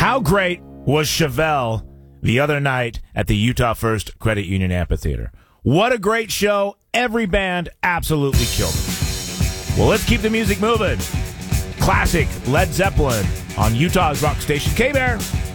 How great was Chevelle the other night at the Utah First Credit Union Amphitheater? What a great show. Every band absolutely killed it. Well, let's keep the music moving. Classic Led Zeppelin on Utah's rock station, K-Bear.